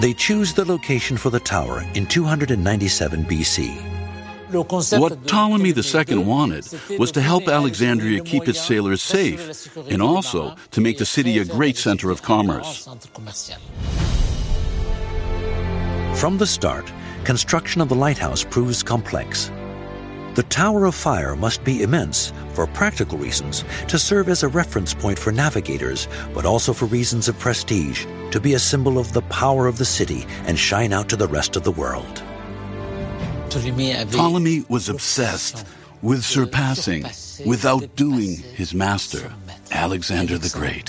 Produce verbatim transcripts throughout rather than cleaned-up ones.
They choose the location for the tower in two hundred ninety-seven B C. What Ptolemy the Second wanted was to help Alexandria keep its sailors safe and also to make the city a great center of commerce. From the start, construction of the lighthouse proves complex. The Tower of Fire must be immense for practical reasons, to serve as a reference point for navigators, but also for reasons of prestige, to be a symbol of the power of the city and shine out to the rest of the world. Ptolemy was obsessed with surpassing, with outdoing his master, Alexander the Great.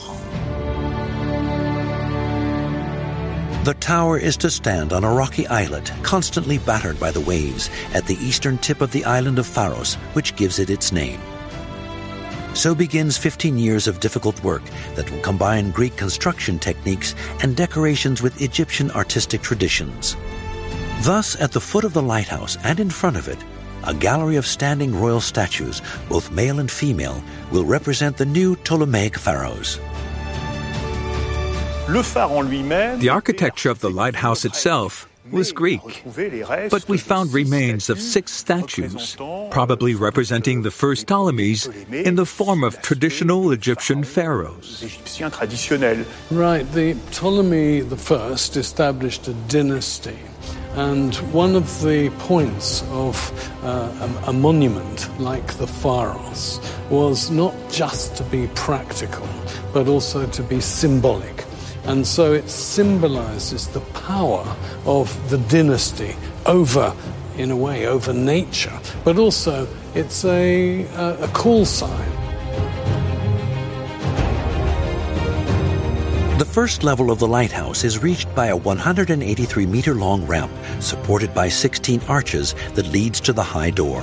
The tower is to stand on a rocky islet, constantly battered by the waves, at the eastern tip of the island of Pharos, which gives it its name. So begins fifteen years of difficult work that will combine Greek construction techniques and decorations with Egyptian artistic traditions. Thus, at the foot of the lighthouse and in front of it, a gallery of standing royal statues, both male and female, will represent the new Ptolemaic pharaohs. The architecture of the lighthouse itself was Greek, but we found remains of six statues, probably representing the first Ptolemies in the form of traditional Egyptian pharaohs. Right, the Ptolemy the First established a dynasty. And one of the points of uh, a, a monument like the Pharos was not just to be practical, but also to be symbolic. And so it symbolizes the power of the dynasty over, in a way, over nature. But also it's a, a, a call sign. The first level of the lighthouse is reached by a one hundred eighty-three meter long ramp supported by sixteen arches that leads to the high door.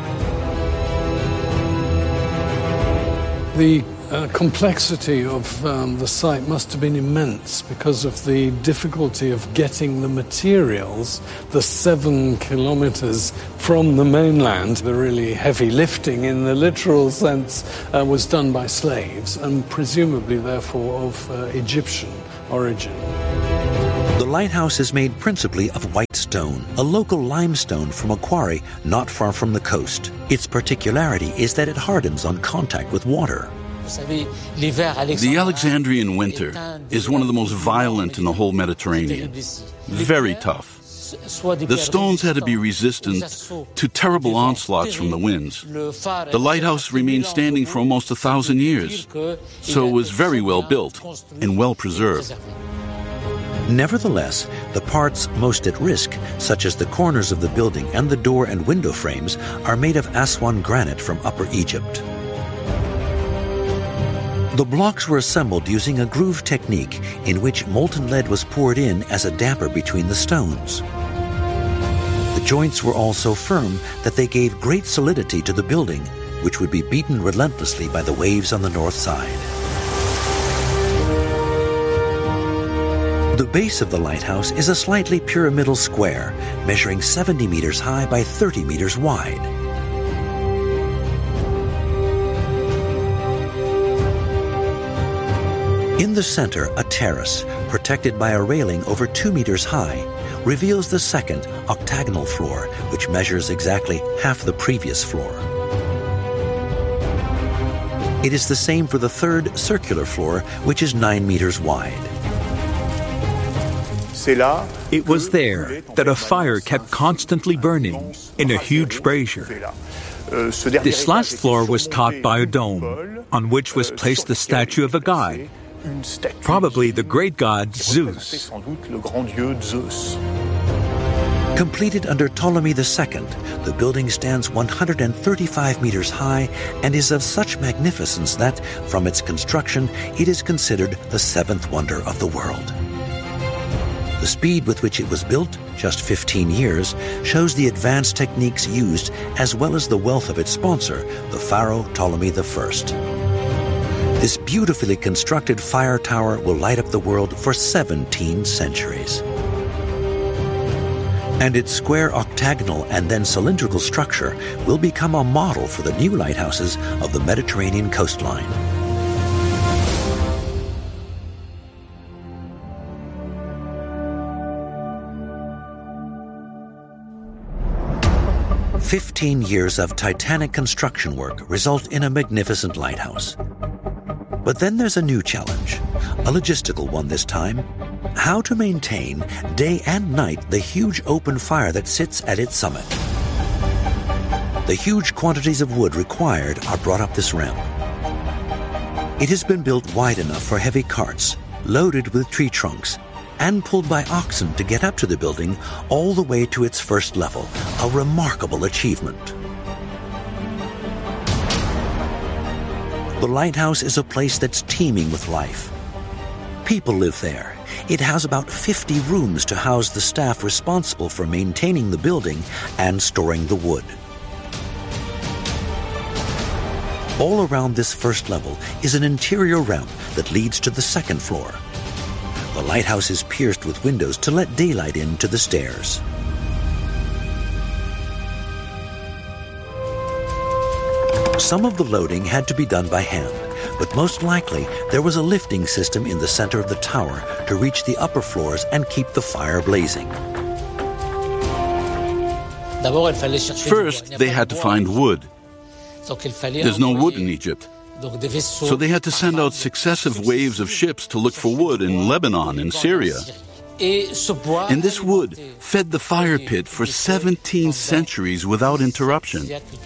The uh, complexity of um, the site must have been immense because of the difficulty of getting the materials, the seven kilometers from the mainland. The really heavy lifting in the literal sense uh, was done by slaves and presumably therefore of uh, Egyptian origin. The lighthouse is made principally of white stone, a local limestone from a quarry not far from the coast. Its particularity is that it hardens on contact with water. The Alexandrian winter is one of the most violent in the whole Mediterranean. Very tough. The stones had to be resistant to terrible onslaughts from the winds. The lighthouse remained standing for almost a thousand years, so it was very well built and well preserved. Nevertheless, the parts most at risk, such as the corners of the building and the door and window frames, are made of Aswan granite from Upper Egypt. The blocks were assembled using a groove technique in which molten lead was poured in as a damper between the stones. The joints were all so firm that they gave great solidity to the building, which would be beaten relentlessly by the waves on the north side. The base of the lighthouse is a slightly pyramidal square, measuring seventy meters high by thirty meters wide. In the center, a terrace, protected by a railing over two meters high, reveals the second, octagonal floor, which measures exactly half the previous floor. It is the same for the third, circular floor, which is nine meters wide. It was there that a fire kept constantly burning in a huge brazier. This last floor was topped by a dome, on which was placed the statue of a god, probably the great god Zeus. Completed under Ptolemy the Second, the building stands one hundred thirty-five meters high and is of such magnificence that, from its construction, it is considered the seventh wonder of the world. The speed with which it was built, just fifteen years, shows the advanced techniques used as well as the wealth of its sponsor, the pharaoh Ptolemy the First. This beautifully constructed fire tower will light up the world for seventeen centuries. And its square octagonal and then cylindrical structure will become a model for the new lighthouses of the Mediterranean coastline. Fifteen years of titanic construction work result in a magnificent lighthouse. But then there's a new challenge, a logistical one this time: how to maintain day and night the huge open fire that sits at its summit. The huge quantities of wood required are brought up this ramp. It has been built wide enough for heavy carts, loaded with tree trunks, and pulled by oxen to get up to the building all the way to its first level, a remarkable achievement. The lighthouse is a place that's teeming with life. People live there. It has about fifty rooms to house the staff responsible for maintaining the building and storing the wood. All around this first level is an interior ramp that leads to the second floor. The lighthouse is pierced with windows to let daylight in to the stairs. Some of the loading had to be done by hand, but most likely there was a lifting system in the center of the tower to reach the upper floors and keep the fire blazing. First, they had to find wood. There's no wood in Egypt. So they had to send out successive waves of ships to look for wood in Lebanon and Syria. And this wood fed the fire pit for seventeen centuries without interruption.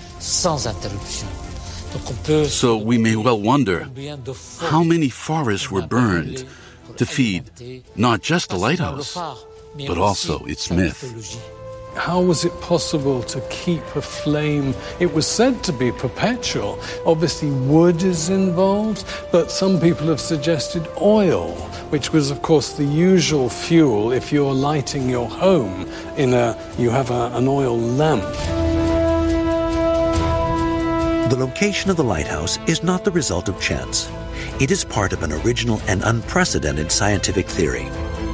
So we may well wonder how many forests were burned to feed not just the lighthouse, but also its myth. How was it possible to keep a flame? It was said to be perpetual. Obviously wood is involved, but some people have suggested oil, which was of course the usual fuel if you're lighting your home in a, you have a, an oil lamp. The location of the lighthouse is not the result of chance. It is part of an original and unprecedented scientific theory.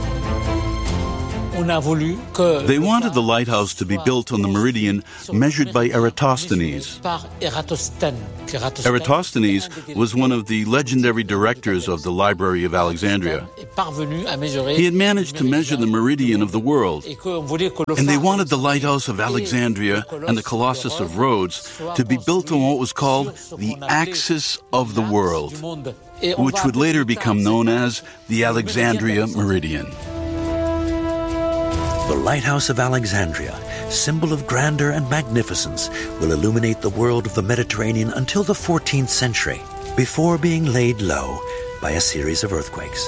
They wanted the lighthouse to be built on the meridian measured by Eratosthenes. Eratosthenes was one of the legendary directors of the Library of Alexandria. He had managed to measure the meridian of the world, and they wanted the lighthouse of Alexandria and the Colossus of Rhodes to be built on what was called the axis of the world, which would later become known as the Alexandria Meridian. The Lighthouse of Alexandria, symbol of grandeur and magnificence, will illuminate the world of the Mediterranean until the fourteenth century, before being laid low by a series of earthquakes.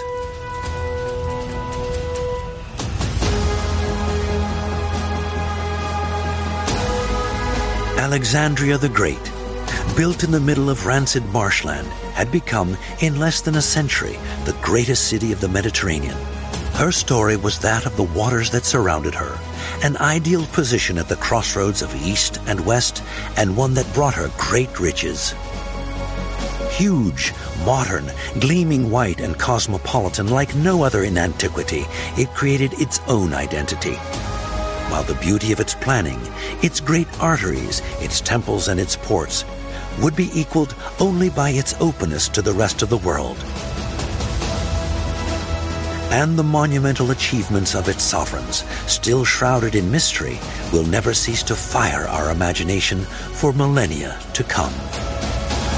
Alexandria the Great, built in the middle of rancid marshland, had become, in less than a century, the greatest city of the Mediterranean. Her story was that of the waters that surrounded her, an ideal position at the crossroads of East and West, and one that brought her great riches. Huge, modern, gleaming white and cosmopolitan like no other in antiquity, it created its own identity. While the beauty of its planning, its great arteries, its temples and its ports, would be equaled only by its openness to the rest of the world. And the monumental achievements of its sovereigns, still shrouded in mystery, will never cease to fire our imagination for millennia to come.